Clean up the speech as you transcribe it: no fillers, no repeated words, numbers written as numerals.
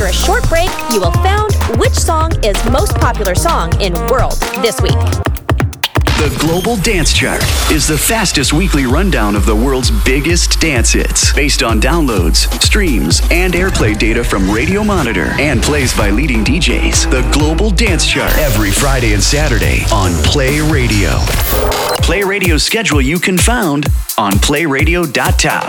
After a short break, you will find which song is most popular song in world this week. The Global Dance Chart is the fastest weekly rundown of the world's biggest dance hits, based on downloads, streams, and airplay data from Radio Monitor and plays by leading DJs. The Global Dance Chart, every Friday and Saturday on Play Radio. Play Radio's schedule you can find on playradio.top.